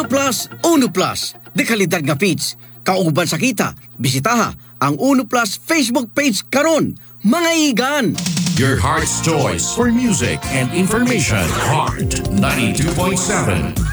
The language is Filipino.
Plus, Uno Plus. De kalidad nga feeds. Kauban sa kita, bisitaha ang Uno Plus Facebook page karon. Mga igan! Your heart's choice for music and information. Heart 92.7.